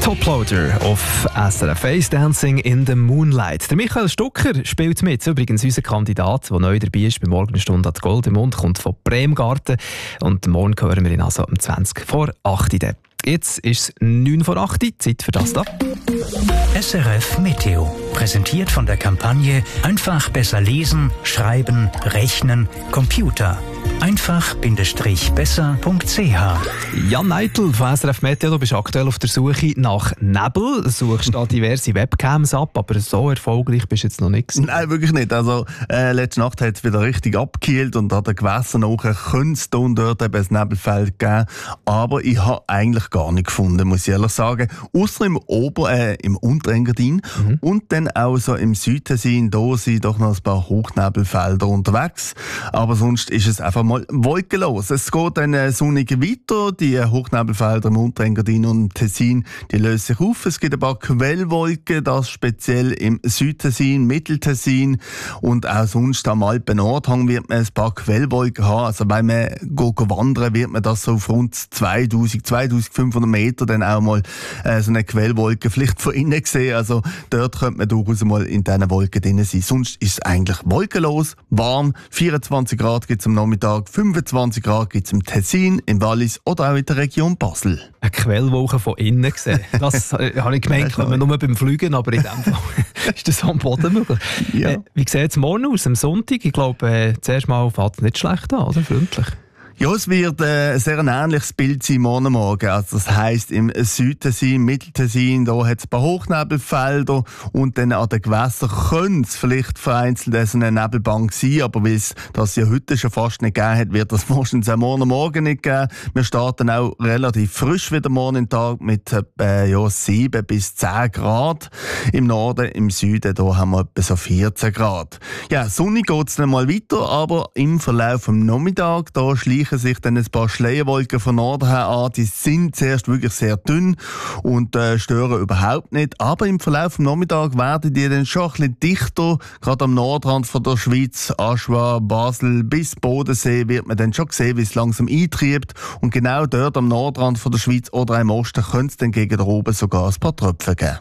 Toploader auf SRF 1, Dancing in the Moonlight. Der Michael Stucker spielt mit, übrigens unser Kandidat, der neu dabei ist bei Morgenstunde an die Gold im Mund, kommt von Bremgarten und morgen hören wir ihn also um 20 vor 8 Uhr. Jetzt ist es 9 vor 8 Uhr, Zeit für das da. SRF Meteo, präsentiert von der Kampagne Einfach besser lesen, schreiben, rechnen, Computer. Einfach-besser.ch. Jan Neitel von SRF Meteo, du bist aktuell auf der Suche nach Nebel. Du suchst da diverse Webcams ab, aber so erfolgreich bist du jetzt noch nicht. Nein, wirklich nicht. Also, letzte Nacht hat es wieder richtig abgekühlt und an den Gewässern könnte es da und dort eben ein Nebelfeld geben. Aber ich habe eigentlich gar nicht gefunden, muss ich ehrlich sagen. Ausser im Unterengadin und dann auch so im Südtessin. Da sind doch noch ein paar Hochnebelfelder unterwegs. Aber sonst ist es einfach mal wolkenlos. Es geht dann sonnig weiter. Die Hochnebelfelder im Unterengadin und im Tessin, die lösen sich auf. Es gibt ein paar Quellwolken, das speziell im Südtessin, Mitteltessin und auch sonst am Alpen-Nordhang wird man ein paar Quellwolken haben. Also wenn man wandern, wird man das so auf rund 2500 Meter dann auch mal so eine Quellwolke vielleicht von innen sehen. Also dort könnte man durchaus mal in diesen Wolken drin sein. Sonst ist es eigentlich wolkenlos, warm. 24 Grad gibt es am Nachmittag, 25 Grad gibt es im Tessin, im Wallis oder auch in der Region Basel. Eine Quellwolke von innen gesehen. Das habe ich gemeint, können wir nur beim Fliegen, aber in dem Fall ist das am Boden möglich. Ja. Wie sieht es morgen aus, am Sonntag? Ich glaube, zuerst mal fängt es nicht schlecht an, oder? Freundlich. Ja, es wird sehr ein ähnliches Bild sein morgen Morgen. Also das heisst, im Südtessin, Mitteltessin, da hat es ein paar Hochnebelfelder und dann an den Gewässern könnte es vielleicht vereinzelt so eine Nebelbank sein, aber weil es das ja heute schon fast nicht gegeben hat, wird das wahrscheinlich auch morgen Morgen nicht geben. Wir starten auch relativ frisch wieder morgen im Tag mit 7 bis 10 Grad. Im Norden, im Süden, da haben wir etwa so 14 Grad. Ja, sonnig geht es dann mal weiter, aber im Verlauf des Nachmittags, da schleichen sich dann ein paar Schleierwolken von Norden her an. Die sind zuerst wirklich sehr dünn und stören überhaupt nicht. Aber im Verlauf des Nachmittags werden die dann schon ein bisschen dichter. Gerade am Nordrand von der Schweiz, Aschua, Basel bis Bodensee, wird man dann schon sehen, wie es langsam eintreibt. Und genau dort am Nordrand von der Schweiz oder im Osten könnte es dann gegen oben sogar ein paar Tröpfe geben.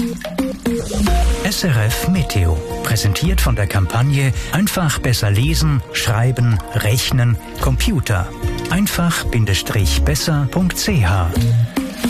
SRF Meteo, präsentiert von der Kampagne Einfach besser lesen, schreiben, rechnen, Computer. Einfach-besser.ch.